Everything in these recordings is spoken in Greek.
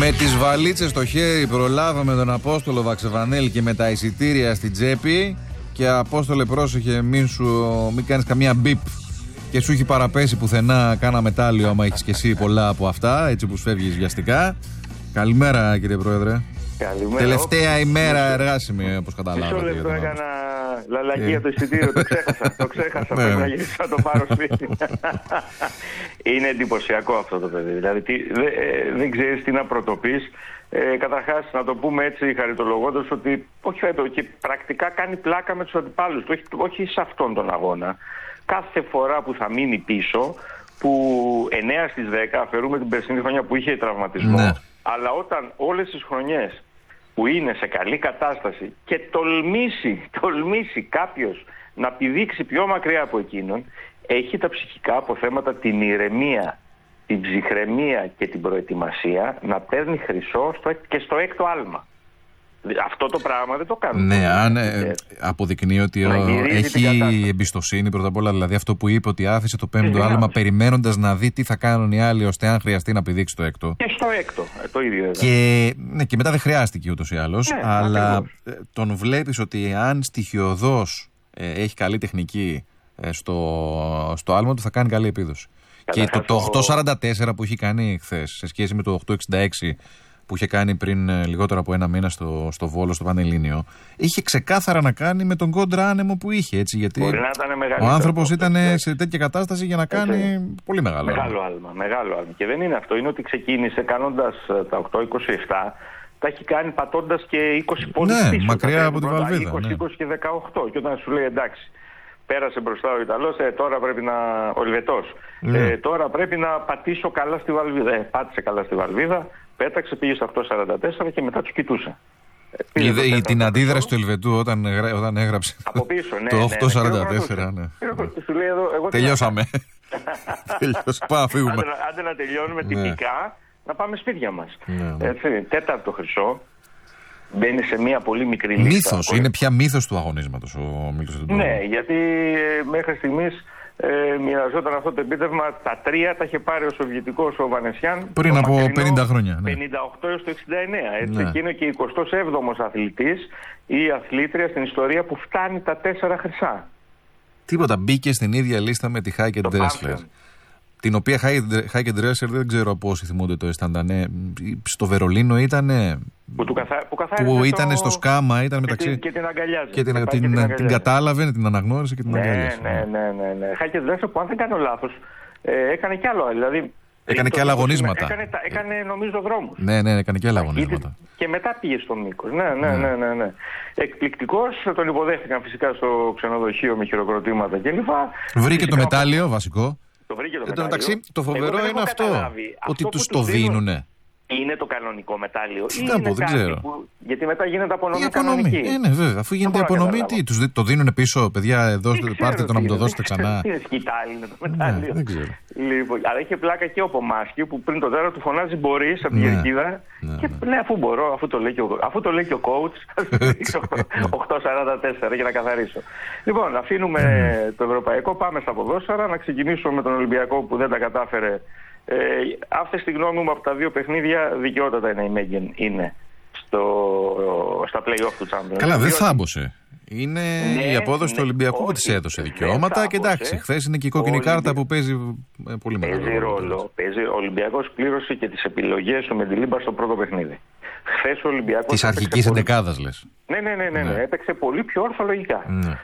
Με τις βαλίτσες στο χέρι προλάβαμε τον Απόστολο Βαξεβανέλη και με τα εισιτήρια στην τσέπη. Και Απόστολε, πρόσεχε, μην κάνεις καμία μπιπ και σου έχει παραπέσει πουθενά κάνα μετάλλιο, άμα έχεις και εσύ πολλά από αυτά, έτσι που φεύγεις βιαστικά. Καλημέρα, κύριε Πρόεδρε. Καλημέρα. Τελευταία ημέρα εργάσιμη, όπως καταλάβατε. Μισό λεπτό έκανα λαλαγία το εισιτήριο, το ξέχασα. Πρέπει να γυρίσω να το πάρω σπίτι. Είναι εντυπωσιακό αυτό το παιδί. Δηλαδή δεν ξέρεις τι να πρωτοπείς. Καταρχάς, να το πούμε έτσι χαριτολογώντας ότι όχι και πρακτικά κάνει πλάκα με τους αντιπάλους του, όχι σε αυτόν τον αγώνα. Κάθε φορά που θα μείνει πίσω, που 9 στις 10 αφαιρούμε την περσινή χρονιά που είχε τραυματισμό, ναι. Αλλά όταν όλες τις χρονιές που είναι σε καλή κατάσταση και τολμήσει κάποιος να πηδήξει πιο μακριά από εκείνον, έχει τα ψυχικά αποθέματα, την ηρεμία, την ψυχραιμία και την προετοιμασία να παίρνει χρυσό και στο έκτο άλμα. Αυτό το πράγμα δεν το κάνουν. Ναι, αν αποδεικνύει ότι έχει εμπιστοσύνη πρώτα απ' όλα. Δηλαδή αυτό που είπε, ότι άφησε το πέμπτο άλμα περιμένοντας να δει τι θα κάνουν οι άλλοι, ώστε αν χρειαστεί να πηδήξει το έκτο. Και στο έκτο, το ίδιο. Και μετά δεν χρειάστηκε ούτως ή άλλως. Ναι, αλλά τον βλέπεις ότι αν στοιχειοδός έχει καλή τεχνική στο άλμα του, θα κάνει καλή επίδοση. Και το 8.44 που έχει κάνει χθες σε σχέση με το 8.66 που είχε κάνει πριν λιγότερο από ένα μήνα στο Βόλο, στο Πανελλήνιο, είχε ξεκάθαρα να κάνει με τον κόντρα άνεμο που είχε. Έτσι, γιατί ο άνθρωπος ήταν σε τέτοια κατάσταση για να κάνει πολύ μεγάλο άλμα. Μεγάλο άλμα. Και δεν είναι αυτό. Είναι ότι ξεκίνησε κάνοντας τα 8.27, τα έχει κάνει πατώντας και 20 πόντους πίσω. Μακριά από τη βαλβίδα. 20 και 18. Και όταν σου λέει εντάξει, πέρασε μπροστά ο Ιταλός, τώρα πρέπει ο Ελβετός. Τώρα πρέπει να πατήσω καλά στη βαλβίδα. Πάτησε καλά στη βαλβίδα, πέταξε, πήγε στο 8.44 και μετά τους κοιτούσε. Είδε την αντίδραση του Ελβετού όταν έγραψε από πίσω, το 8.44. Τελειώσαμε. Πάμε να φύγουμε. Άντε να τελειώνουμε τυπικά, να πάμε σπίτια μας. Τέταρτο χρυσό. Μπαίνει σε μια πολύ μικρή λίστα. Μύθος, είναι πια μύθος του αγωνίσματος ο Μίλτος Τεντούρου. Ναι, γιατί μέχρι στιγμής μοιραζόταν αυτό το επίτευγμα. Τα 3 τα είχε πάρει ο Σοβιετικός ο Βανεσιάν πριν από 50 χρόνια. 58 έως το 69. Έτσι. Ναι. Και είναι και 27ος αθλητής ή αθλήτρια στην ιστορία που φτάνει τα 4 χρυσά. Τίποτα, μπήκε στην ίδια λίστα με τη Χάικεν Ντρέσλερ. Την οποία Χάικεν Ντρέσλερ δεν ξέρω πόσοι θυμούνται το αισθαντανέ. Στο Βερολίνο ήτανε. Που ήταν στο σκάμα, ήταν μεταξύ. Και την αγκαλιάζει. Και την κατάλαβε, την αναγνώρισε και την αγκαλιάζει. Ναι. Χάικεν Ντρέσλερ, που αν δεν κάνω λάθος, έκανε κι άλλο. Δηλαδή, έκανε και άλλα αγωνίσματα. Έκανε νομίζω δρόμους. Ναι, έκανε και άλλα αγωνίσματα. Και μετά πήγε στο μήκος. Ναι. Εκπληκτικός, τον υποδέχτηκαν φυσικά στο ξενοδοχείο με χειροκροτήματα κλπ. Βρήκε το μετάλλιο, βασικό. Το βρήκε το μετάλλιο. Εντάξει, το φοβερό είναι αυτό. Ότι τους το δίνουνε. Είναι το κανονικό μετάλλιο. Τι να πω, δεν ξέρω. Γιατί μετά γίνεται απονομή κανονική. Ναι, βέβαια. Αφού γίνεται απονομή, τι, το δίνουν πίσω, παιδιά, πάρτε το να μου το δώσετε ξανά. Είναι σκητάλι, είναι το μετάλλιο. Δεν ξέρω. Λοιπόν, αλλά είχε πλάκα και ο Πομάσκι που πριν το τέλος του φωνάζει μπορείς από την κερκίδα. Και ναι, αφού μπορώ, αφού το λέει και ο coach, θα σου δείξω 8.44 για να καθαρίσω. Λοιπόν, αφήνουμε το ευρωπαϊκό, πάμε στα ποδόσφαιρα, να ξεκινήσουμε με τον Ολυμπιακό που δεν τα κατάφερε. Αυτή τη γνώμη μου από τα 2 παιχνίδια δικαιότατα είναι η Μέγεν είναι στα play-off του Champions. Καλά, δεν θάμπωσε. Είναι η απόδοση του Ολυμπιακού που της έδωσε δικαιώματα και εντάξει, χθες είναι και η κόκκινη κάρτα που παίζει πολύ μεγάλο ρόλο. Ο Ολυμπιακός πλήρωσε και τις επιλογές του με τη Λίμπα στο πρώτο παιχνίδι. Χθες ο Ολυμπιακός. Της αρχικής εντεκάδας λες. Ναι. Έπαιξε πολύ πιο ορθολογικά.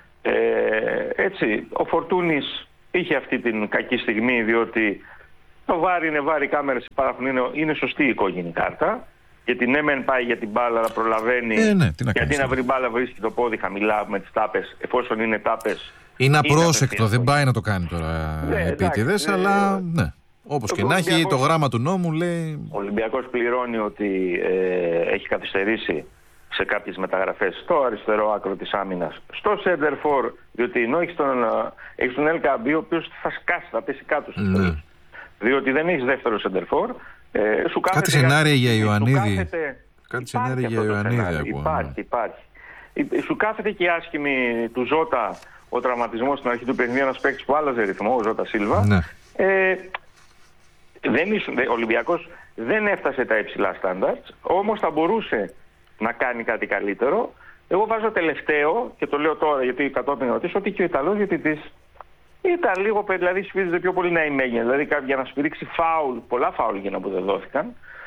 Έτσι, ο Φορτούνης είχε αυτή την κακή στιγμή διότι. Το βάρη είναι βάρη, κάμερες υπάρχουν, είναι σωστή η κόκκινη κάρτα. Γιατί ναι, μεν πάει για την μπάλα, αλλά προλαβαίνει. Γιατί να βρει μπάλα, βρίσκει το πόδι χαμηλά με τις τάπες, εφόσον είναι τάπες. Είναι απρόσεκτο, δεν πάει να το κάνει τώρα επίτηδες, αλλά ναι. Όπως και να έχει, το γράμμα του νόμου λέει. Ο Ολυμπιακός πληρώνει ότι έχει καθυστερήσει σε κάποιες μεταγραφές στο αριστερό άκρο της άμυνας, στο center for, διότι ενώ έχει τον LKB, ο οποίος θα σκάσει, θα πέσει κάτω στους τρεις. Διότι δεν έχεις δεύτερο σεντερφόρ. Κάτι σενάρια για Ιωαννίδη. Κάτι σενάρια για Ιωαννίδη. Υπάρχει. Σου κάθεται και η άσχημη του Ζώτα ο τραυματισμός στην αρχή του παιχνιδιού, ένας παίκτης που άλλαζε ρυθμό, ο Ζώτα Σίλβα. Ο Ολυμπιακός δεν έφτασε τα υψηλά στάνταρτς, όμως θα μπορούσε να κάνει κάτι καλύτερο. Εγώ βάζω τελευταίο, και το λέω τώρα γιατί κατόπιν ρωτήσω, ότι και ο Ιταλός διαιτητής ήταν λίγο, δηλαδή σφίζεται πιο πολύ να ημέγενε. Δηλαδή για να σφυρίξει φάουλ, πολλά φάουλ γίνανε που δεν δόθηκαν.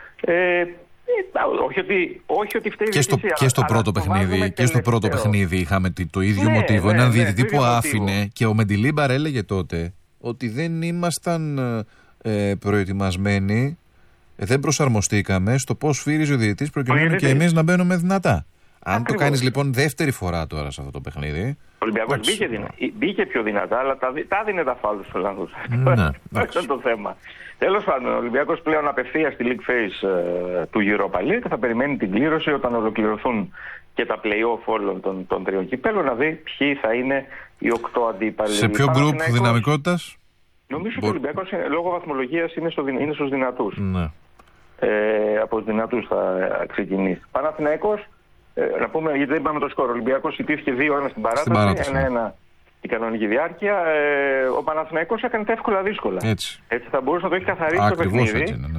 Όχι ότι φταίει και στο πρώτο παιχνίδι, και στο πρώτο παιχνίδι είχαμε το ίδιο μοτίβο. Έναν διαιτητή που άφηνε, και ο Μεντιλίμπαρ έλεγε τότε ότι δεν ήμασταν προετοιμασμένοι, δεν προσαρμοστήκαμε στο πώς σφύριζε ο διαιτητής προκειμένου και εμείς να μπαίνουμε δυνατά. Αν το κάνεις λοιπόν δεύτερη φορά τώρα σε αυτό το παιχνίδι. Ο Ολυμπιακός μπήκε πιο δυνατά, αλλά τα δίνει τα φάουλ στους Ολλανδούς. Αυτό είναι το θέμα. Τέλος πάντων, ο Ολυμπιακός πλέον απευθεία στη League Phase του Europa League και θα περιμένει την κλήρωση όταν ολοκληρωθούν και τα play-off όλων των τριών κυπέλων, να δει ποιοι θα είναι οι 8 αντίπαλοι. Σε ποιο γκρουπ δυναμικότητας? Νομίζω ότι ο Ολυμπιακός λόγω βαθμολογίας είναι στους δυνατούς. Ναι. Από τους δυνατούς θα ξεκινήσει. Παναθηναϊκός, να πούμε, γιατί δεν είπαμε το σκορ. Ο Ολυμπιακός ιτήθηκε 2-1 στην παράταση, 1-1 η κανονική διάρκεια. Ο Παναθηναϊκός έκανε τα εύκολα δύσκολα. Έτσι θα μπορούσε να το έχει καθαρίσει το παιχνίδι. Έτσι, ναι.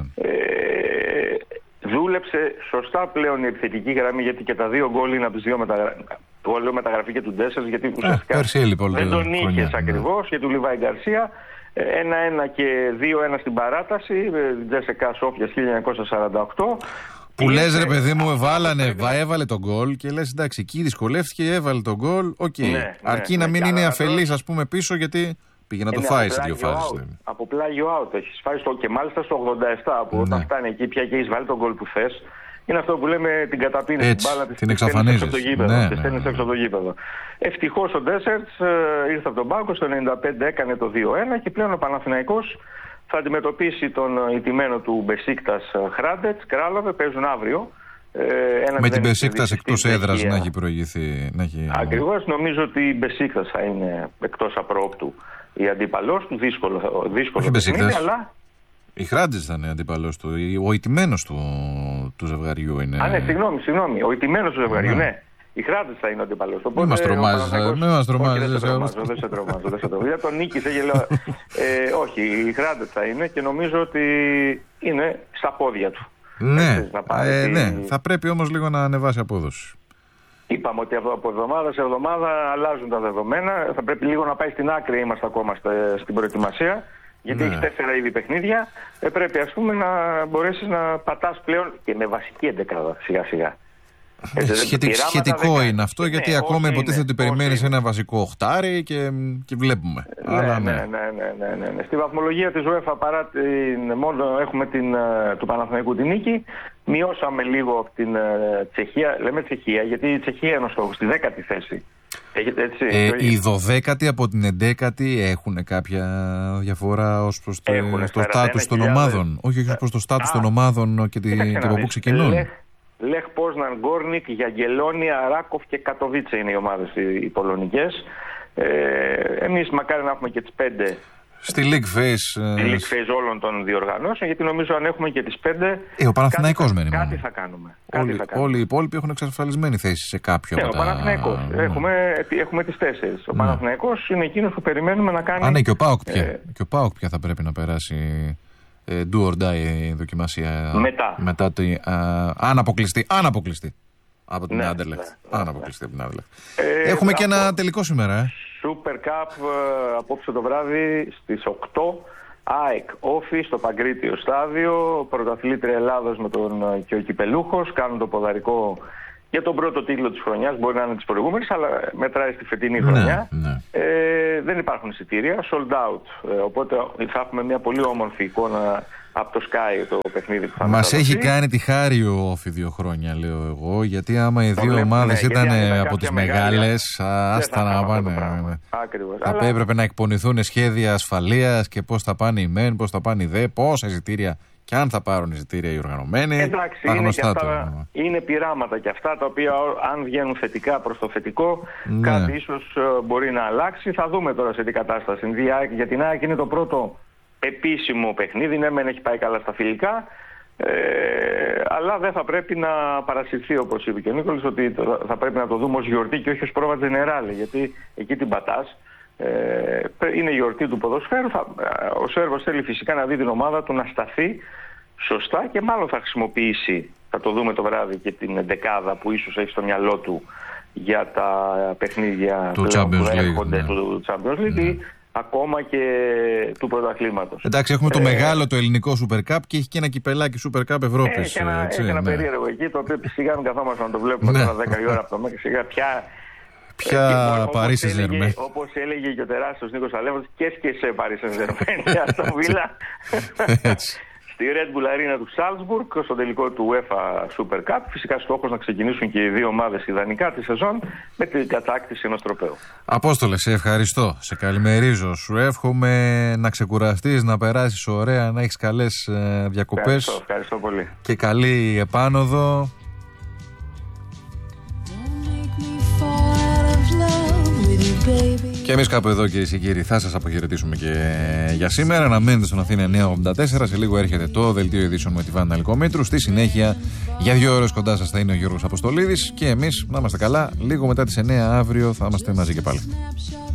Δούλεψε σωστά πλέον η επιθετική γραμμή, γιατί και τα δύο γκολ είναι από τις δύο μεταγραφή και του Ντέσσερς, γιατί ουσιαστικά δεν τον είχες ακριβώς, και του Λιβάη Γκαρσία. 1-1 και 2-1 στην παράταση, Τζέσσεκα Σόφια 1948. Που λες ρε παιδί μου, έβαλε τον γκολ και λες εντάξει, εκεί δυσκολεύτηκε, έβαλε τον γκολ. Αρκεί να μην είναι αφελής, ας πούμε, πίσω, γιατί πήγε να το φάει σε δύο φάσεις. Από πλάγιο out έχεις φάει και μάλιστα στο 87, που όταν φτάνει εκεί πια και έχεις βάλει τον γκολ που θες. Είναι αυτό που λέμε την καταπίνηση. Την μπάλα την εξαφανίζεις. Τη στέλνεις έξω από το γήπεδο. Ευτυχώς ο Ντέσερτς ήρθε από τον πάγκο, στο 95 έκανε το 2-1 και πλέον ο Παναθηναϊκός θα αντιμετωπίσει τον ηττημένο του Μπεσίκτας Χράντετς. Κράλαβε, παίζουν αύριο. Με την Μπεσίκτας εκτός έδρας να έχει προηγηθεί. Ακριβώς, νομίζω ότι η Μπεσίκτας θα είναι εκτός απρόπτου η αντίπαλός του. Δύσκολο παιχνίδι, αλλά. Η Χράντετς θα είναι αντίπαλος του. Ο ηττημένος του ζευγαριού είναι. Ναι, συγγνώμη. Ο ηττημένος του ζευγαριού, ναι. Η Χράντετς θα είναι αντίπαλος. Μην μας τρομάζεις. Δεν σε τρομάζω. Για τον νίκησε και λέω. Όχι, η Χράντετς θα είναι και νομίζω ότι είναι στα πόδια του. Ναι, θα πρέπει όμως λίγο να ανεβάσει απόδοση. Είπαμε ότι από εβδομάδα σε εβδομάδα αλλάζουν τα δεδομένα. Θα πρέπει λίγο να πάει στην άκρη, είμαστε ακόμα στην προετοιμασία. Γιατί έχει 4 είδη παιχνίδια. Πρέπει, ας πούμε, να μπορέσεις να πατάς πλέον και με βασική εντεκάδα σιγά-σιγά. Σχετικό είναι αυτό, γιατί ακόμα υποτίθεται ότι περιμένεις ένα βασικό οχτάρι και βλέπουμε. Ναι. Στη βαθμολογία της UEFA, παρά μόνο έχουμε του Παναθηναϊκού την νίκη, μειώσαμε λίγο από την Τσεχία. Λέμε Τσεχία, γιατί η Τσεχία είναι ο στόχος, στη 10η θέση. Οι 12η από την 11η έχουν κάποια διαφορά ως προς το στάτους των ομάδων? Όχι ως προς το στάτους των ομάδων και από πού ξεκινούν. Λεχ Πόσναν, Γκόρνικ, Γιαγκελόνια, Ράκοφ και Κατοβίτσε είναι οι ομάδες οι πολωνικές. Εμείς μακάρι να έχουμε και τις 5 στη League Phase όλων των διοργανώσεων, γιατί νομίζω αν έχουμε και τις 5 ο Παναθηναϊκός μένει μόνο. Κάτι θα κάνουμε. Όλοι οι υπόλοιποι έχουν εξασφαλισμένη θέση σε κάποιο. Ο Παναθηναϊκός. Έχουμε τις 4. Ο Παναθηναϊκός είναι εκείνος που περιμένουμε να κάνει. Ναι, και ο ΠΑΟΚ πια θα πρέπει να περάσει do or die δοκιμασία μετά αν αποκλειστεί από την Άντερλεχτ. Έχουμε και ένα τελικό σήμερα. Super Cup απόψε το βράδυ στις 8. ΑΕΚ Όφη στο Παγκρίτιο στάδιο. Πρωταθλήτρια Ελλάδος και ο κυπελούχος κάνουν το ποδαρικό για τον πρώτο τίτλο της χρονιάς. Μπορεί να είναι της προηγούμενης, αλλά μετράει στη φετινή χρονιά. Δεν υπάρχουν εισιτήρια, sold out. Οπότε θα έχουμε μια πολύ όμορφη εικόνα από το Sky το παιχνίδι που θα μας έχει κάνει τη χάρη ο Όφη 2 χρόνια, λέω εγώ, γιατί άμα οι δύο ομάδες ήταν από τις μεγάλες, άστα να πάνε. Θα έπρεπε να εκπονηθούν σχέδια ασφαλείας και πώς θα πάνε οι μεν, πώς θα πάνε οι δε, πόσα εισιτήρια και αν θα πάρουν εισιτήρια οι οργανωμένοι. Εντάξει, είναι πειράματα και αυτά τα οποία αν βγαίνουν θετικά προς το θετικό, κάτι ίσως μπορεί να αλλάξει. Θα δούμε τώρα σε τι κατάσταση. Για την ΑΕΚ είναι το πρώτο επίσημο παιχνίδι. Ναι, μεν έχει πάει καλά στα φιλικά, αλλά δεν θα πρέπει να παρασυρθεί, όπως είπε και ο Νίκολης, ότι θα πρέπει να το δούμε ως γιορτή και όχι ως πρόβα τζενεράλε, γιατί εκεί την πατάς. Είναι η γιορτή του ποδοσφαίρου. Ο Σέρβος θέλει φυσικά να δει την ομάδα του να σταθεί σωστά και μάλλον θα χρησιμοποιήσει, θα το δούμε το βράδυ, και την εντεκάδα που ίσως έχει στο μυαλό του για τα παιχνίδια του Champions League, του Champions League, ακόμα και του πρωταθλήματος. Εντάξει, έχουμε το μεγάλο το ελληνικό Super Cup και έχει και ένα κυπελάκι Super Cup Ευρώπης. Έχει ένα περίεργο εκεί, το οποίο σιγά μην καθόμαστε να το βλέπουμε τώρα 10 η ώρα από το μέχρι σιγά πια Παρίσι Ζερμέν. Όπως έλεγε και ο τεράστιος Νίκος Αλέφος, και σε Παρίσι Ζερμέν για το Βίλα. Στη Red Bull Arena του Σάλτσμπουργκ, στο τελικό του UEFA Super Cup. Φυσικά στόχος να ξεκινήσουν και οι δύο ομάδες ιδανικά τη σεζόν με την κατάκτηση ενός τροπαίου. Απόστολε, σε ευχαριστώ. Σε καλημερίζω. Σου εύχομαι να ξεκουραστείς, να περάσεις ωραία, να έχεις καλές διακοπές. Ευχαριστώ πολύ. Και καλή επάνωδο. Και εμείς κάπου εδώ, κυρίες και κύριοι, θα σας αποχαιρετήσουμε και για σήμερα. Να μένετε στον Αθήνα 984. Σε λίγο έρχεται το δελτίο ειδήσεων με τη Βάννα Λικομήτρου. Στη συνέχεια, για 2 ώρες κοντά σας θα είναι ο Γιώργος Αποστολίδης. Και εμείς να είμαστε καλά. Λίγο μετά τις 9 αύριο θα είμαστε μαζί και πάλι.